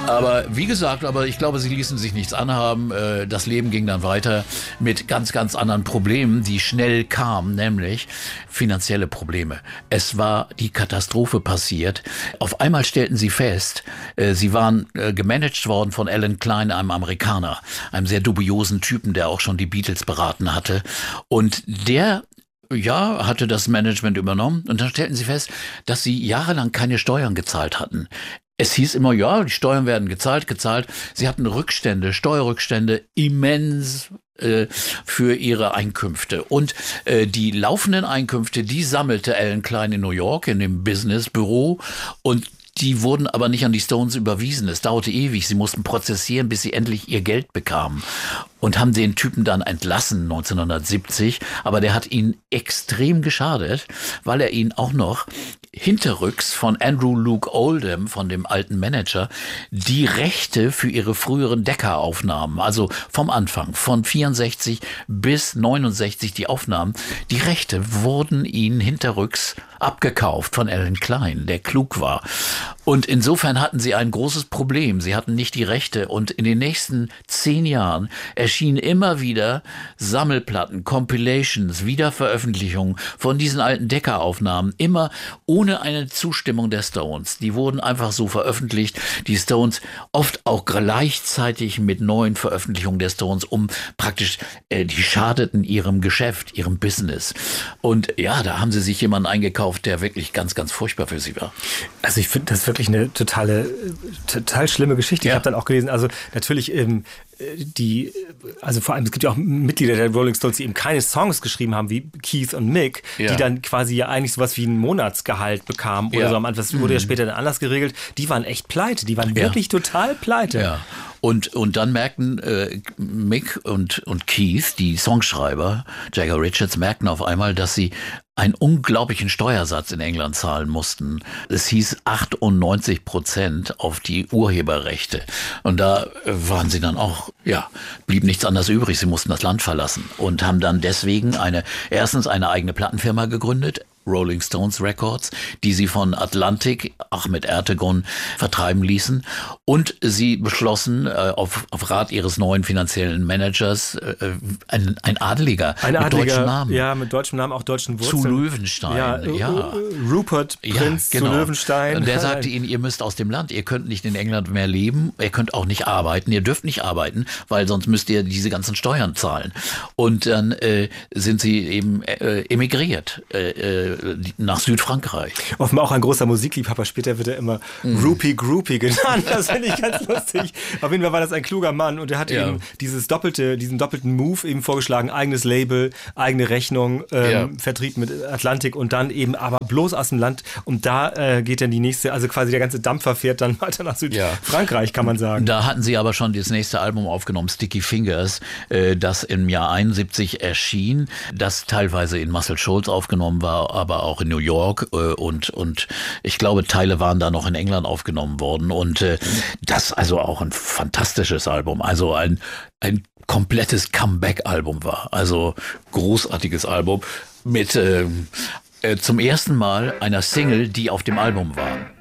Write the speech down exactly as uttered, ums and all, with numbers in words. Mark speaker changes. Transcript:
Speaker 1: Aber wie gesagt, aber ich glaube, sie ließen sich nichts anhaben. Das Leben ging dann weiter mit ganz, ganz anderen Problemen, die schnell kamen, nämlich finanzielle Probleme. Es war die Katastrophe passiert. Auf einmal stellten sie fest, sie waren gemanagt worden von Alan Klein, einem Amerikaner, einem sehr dubiosen Typen, der auch schon die Beatles beraten hatte. Und der Ja, hatte das Management übernommen und dann stellten sie fest, dass sie jahrelang keine Steuern gezahlt hatten. Es hieß immer, ja, die Steuern werden gezahlt, gezahlt. Sie hatten Rückstände, Steuerrückstände, immens äh, für ihre Einkünfte. Und äh, die laufenden Einkünfte, die sammelte Alan Klein in New York in dem Businessbüro und die wurden aber nicht an die Stones überwiesen. Es dauerte ewig. Sie mussten prozessieren, bis sie endlich ihr Geld bekamen. Und haben den Typen dann entlassen neunzehnhundertsiebzig. Aber der hat ihnen extrem geschadet, weil er ihnen auch noch hinterrücks von Andrew Luke Oldham, von dem alten Manager, die Rechte für ihre früheren Decca-Aufnahmen, also vom Anfang, von vierundsechzig bis neunundsechzig die Aufnahmen, die Rechte wurden ihnen hinterrücks abgekauft von Alan Klein, der klug war. Und insofern hatten sie ein großes Problem. Sie hatten nicht die Rechte und in den nächsten zehn Jahren erschienen immer wieder Sammelplatten, Compilations, Wiederveröffentlichungen von diesen alten Decca-Aufnahmen, immer ohne eine Zustimmung der Stones. Die wurden einfach so veröffentlicht. Die Stones oft auch gleichzeitig mit neuen Veröffentlichungen der Stones, um praktisch, äh, die schadeten ihrem Geschäft, ihrem Business. Und ja, da haben sie sich jemanden eingekauft, der wirklich ganz, ganz furchtbar für sie war.
Speaker 2: Also ich finde das wirklich eine totale, total schlimme Geschichte. Ja. Ich habe dann auch gelesen, also natürlich ähm, die, also vor allem, es gibt ja auch Mitglieder der Rolling Stones, die eben keine Songs geschrieben haben, wie Keith und Mick, ja. die dann quasi ja eigentlich sowas wie ein Monatsgehalt bekamen oder
Speaker 1: ja.
Speaker 2: so am Anfang. Das wurde ja später dann anders geregelt. Die waren echt pleite, die waren ja. wirklich total pleite.
Speaker 1: Ja. Und, und dann merkten äh, Mick und, und Keith, die Songschreiber, Jagger Richards, merkten auf einmal, dass sie einen unglaublichen Steuersatz in England zahlen mussten. Es hieß achtundneunzig Prozent auf die Urheberrechte. Und da waren sie dann auch, ja, blieb nichts anderes übrig. Sie mussten das Land verlassen und haben dann deswegen eine, erstens eine eigene Plattenfirma gegründet, Rolling Stones Records, die sie von Atlantic, Ahmet Ertegun, vertreiben ließen. Und sie beschlossen, äh, auf, auf Rat ihres neuen finanziellen Managers, äh, ein, ein Adeliger
Speaker 2: ein
Speaker 1: mit
Speaker 2: Adeliger,
Speaker 1: deutschem Namen.
Speaker 2: Ja, mit deutschem Namen, auch deutschen Wurzeln.
Speaker 1: Zu Löwenstein.
Speaker 2: Ja,
Speaker 1: ja.
Speaker 2: Rupert, Prinz
Speaker 1: ja, genau.
Speaker 2: zu Löwenstein.
Speaker 1: Und der sagte ihnen, ihr müsst aus dem Land, ihr könnt nicht in England mehr leben, ihr könnt auch nicht arbeiten, ihr dürft nicht arbeiten, weil sonst müsst ihr diese ganzen Steuern zahlen. Und dann äh, sind sie eben äh, emigriert, äh, nach Südfrankreich.
Speaker 2: Offenbar auch ein großer Musikliebhaber. Später wird er immer mm. Groupie Groupie genannt. Das finde ich ganz lustig. Auf jeden Fall war das ein kluger Mann und er hat ja. eben dieses doppelte, diesen doppelten Move eben vorgeschlagen. Eigenes Label, eigene Rechnung, ähm, ja. Vertrieb mit Atlantik und dann eben aber bloß aus dem Land. Und da äh, geht dann die nächste, also quasi der ganze Dampfer fährt dann weiter nach Südfrankreich, ja. kann man sagen.
Speaker 1: Da hatten sie aber schon das nächste Album aufgenommen, Sticky Fingers, äh, das im Jahr einundsiebzig erschien, das teilweise in Muscle Shoals aufgenommen war, aber auch in New York äh, und, und ich glaube, Teile waren da noch in England aufgenommen worden und äh, das also auch ein fantastisches Album, also ein, ein komplettes Comeback-Album war, also großartiges Album mit äh, äh, zum ersten Mal einer Single, die auf dem Album war.